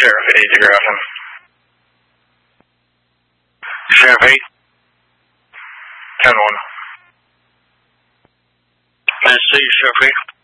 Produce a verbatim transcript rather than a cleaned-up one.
Sheriff eight to Grafton. Sheriff eight. ten one. Let's see, Sheriff eight.